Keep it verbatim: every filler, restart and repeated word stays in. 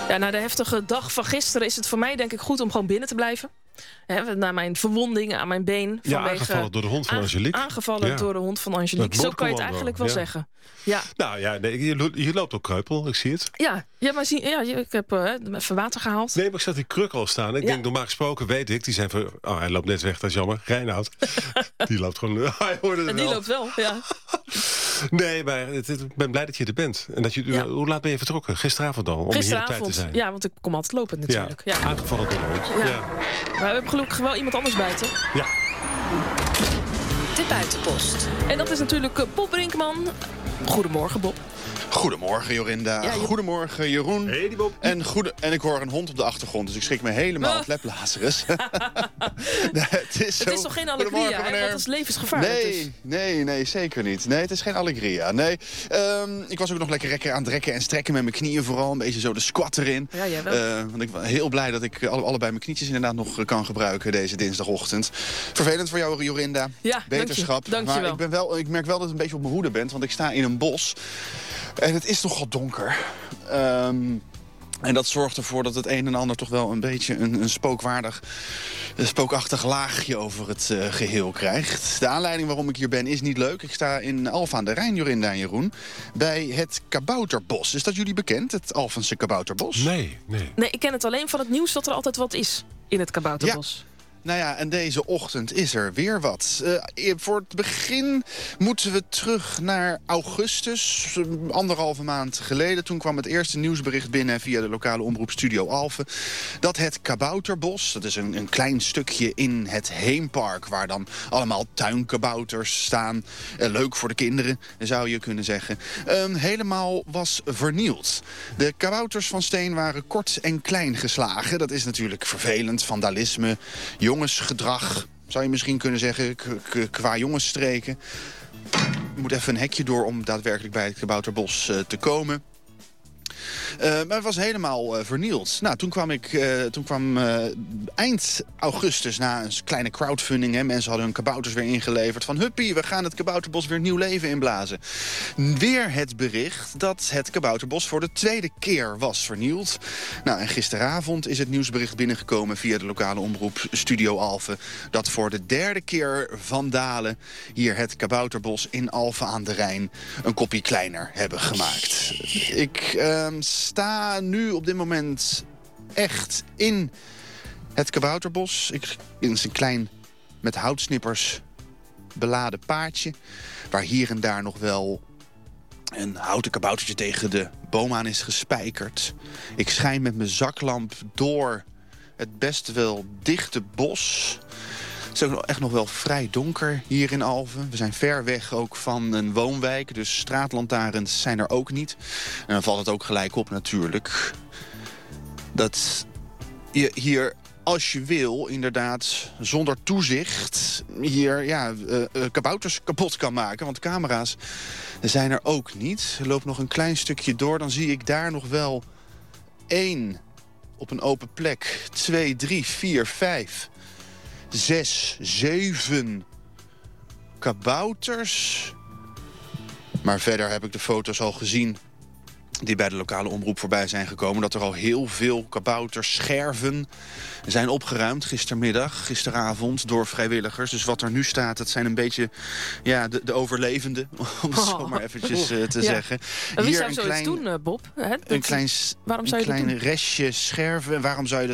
Ja, na de heftige dag van gisteren is het voor mij denk ik goed om gewoon binnen te blijven. He, na mijn verwondingen aan mijn been. Ja, aangevallen door de hond van Angelique. Aangevallen ja. door de hond van Angelique. Zo kan je het eigenlijk wel ja. zeggen. Ja. Nou ja, nee, je, je loopt ook kreupel, ik zie het. Ja, ja maar zie, ja, ik heb uh, even water gehaald. Nee, maar ik zat die kruk al staan. Ik ja. denk, normaal gesproken weet ik, die zijn voor... Oh, hij loopt net weg, dat is jammer. Reinoud, die loopt gewoon... Hij hoorde het en die wel. loopt wel, ja. Nee, maar het, het, ik ben blij dat je er bent. En dat je, ja. Hoe laat ben je vertrokken? Gisteravond al, om Gisteravond, hier op tijd te zijn. Ja, want ik kom altijd lopend natuurlijk. Ja, ja. aangevallen door de hond. Ja. Ja. Maar we hebben gelukkig wel iemand anders buiten. Ja. De Buitenpost. En dat is natuurlijk Bob Brinkman. Goedemorgen, Bob. Goedemorgen, Jorinda. Ja, je... Goedemorgen, Jeroen. Hey, die Bob. En, goede... en ik hoor een hond op de achtergrond, dus ik schrik me helemaal ah. het leplazerus. nee, het is, zo... het is toch geen allegria, hè? Dat is levensgevaarlijk. Nee, dus. nee, nee, zeker niet. Nee, het is geen allegria. Nee, um, ik was ook nog lekker lekker aan het rekken en strekken met mijn knieën vooral. Een beetje zo de squat erin. Ja, jij wel. Uh, want ik ben heel blij dat ik alle, allebei mijn knietjes inderdaad nog kan gebruiken deze dinsdagochtend. Vervelend voor jou, Jorinda. Ja, beterschap. Dank je, dank je maar ik, ben wel, ik merk wel dat ik een beetje op mijn hoede ben, want ik sta in een bos. En het is nogal donker. Um, en dat zorgt ervoor dat het een en ander toch wel een beetje een, een spookwaardig, een spookachtig laagje over het uh, geheel krijgt. De aanleiding waarom ik hier ben is niet leuk. Ik sta in Alphen aan de Rijn, Jorinda en Jeroen, bij het Kabouterbos. Is dat jullie bekend, het Alphense Kabouterbos? Nee, nee. Nee, ik ken het alleen van het nieuws dat er altijd wat is in het Kabouterbos. Ja. Nou ja, en deze ochtend is er weer wat. Uh, voor het begin moeten we terug naar augustus, anderhalve maand geleden. Toen kwam het eerste nieuwsbericht binnen via de lokale omroep Studio Alphen dat het Kabouterbos, dat is een, een klein stukje in het Heempark, waar dan allemaal tuinkabouters staan. Uh, leuk voor de kinderen, zou je kunnen zeggen. Uh, helemaal was vernield. De kabouters van steen waren kort en klein geslagen. Dat is natuurlijk vervelend, vandalisme, jongensgedrag, zou je misschien kunnen zeggen, k- k- qua jongensstreken. Je moet even een hekje door om daadwerkelijk bij het Kabouterbos uh, te komen. Uh, maar het was helemaal uh, vernield. Nou, toen kwam ik, uh, toen kwam uh, eind augustus na een kleine crowdfunding. Hè, mensen hadden hun kabouters weer ingeleverd. Van huppie, we gaan het Kabouterbos weer nieuw leven inblazen. Weer het bericht dat het Kabouterbos voor de tweede keer was vernield. Nou, en gisteravond is het nieuwsbericht binnengekomen via de lokale omroep Studio Alphen dat voor de derde keer vandalen hier het Kabouterbos in Alphen aan de Rijn een kopje kleiner hebben gemaakt. Ik uh, sta nu op dit moment echt in het Kabouterbos. Ik, het is een klein met houtsnippers beladen paadje, waar hier en daar nog wel een houten kaboutertje tegen de boom aan is gespijkerd. Ik schijn met mijn zaklamp door het best wel dichte bos. Het is ook echt nog wel vrij donker hier in Alphen. We zijn ver weg ook van een woonwijk, dus straatlantaarns zijn er ook niet. En dan valt het ook gelijk op natuurlijk dat je hier, als je wil, inderdaad zonder toezicht hier ja, uh, uh, kabouters kapot kan maken. Want camera's zijn er ook niet. Er loopt nog een klein stukje door, dan zie ik daar nog wel één op een open plek. Twee, drie, vier, vijf, zes, zeven kabouters. Maar verder heb ik de foto's al gezien die bij de lokale omroep voorbij zijn gekomen, dat er al heel veel kabouterscherven zijn opgeruimd gistermiddag, gisteravond, door vrijwilligers. Dus wat er nu staat, dat zijn een beetje ja, de, de overlevenden, om het zo maar eventjes uh, te ja. zeggen. En wie Hier zou een zoiets klein, doen, uh, Bob? Hè? Een klein, waarom zou je een klein dat doen? restje scherven. En waarom zou je